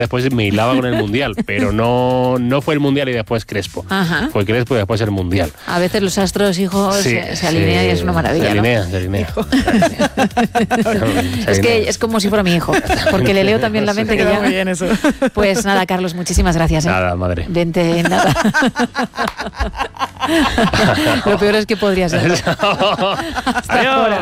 después me hilaba con el Mundial, pero no fue el Mundial y después Crespo. Ajá. Fue Crespo y después el Mundial. A veces los astros, hijos, se alinean y es una maravilla, se alinea. Es que es como si fuera mi hijo, porque le leo también la mente que ya... Muy bien eso. Pues nada, Carlos, muchísimas gracias. Nada, madre. Vente, nada. Lo peor es que podría ser. Hasta ahora.